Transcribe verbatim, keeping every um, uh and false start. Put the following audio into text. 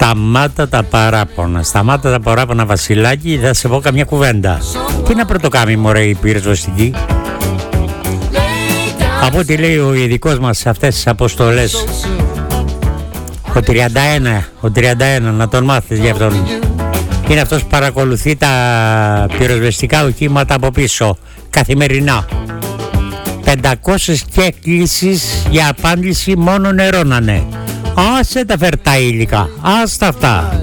Σταμάτα τα παράπονα. Σταμάτα τα παράπονα, Βασιλάκη, θα σε πω καμιά κουβέντα. Τι να πρωτοκάμει, μωρέ, η πυροσβεστική. Από ό,τι λέει ο ειδικός μας σε αυτές τις αποστολές, ο τριάντα ένα, ο τριάντα ένα, να τον μάθεις για αυτόν. Είναι αυτός που παρακολουθεί τα πυροσβεστικά οχήματα από πίσω καθημερινά. πεντακόσιες και κλήσεις για απάντηση, μόνο νερό να είναι. Άσε τα φερτά υλικά, άστα αυτά.